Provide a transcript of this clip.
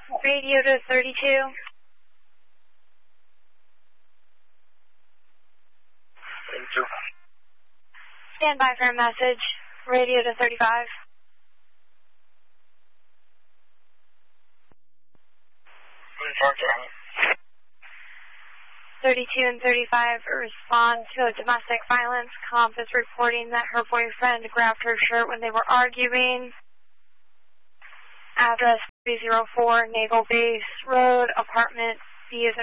Radio to 32. Stand by for a message. Radio to 35. 32 and 35 respond to a domestic violence. Comp is reporting that her boyfriend grabbed her shirt when they were arguing. Address 304 Naval Base Road, apartment B is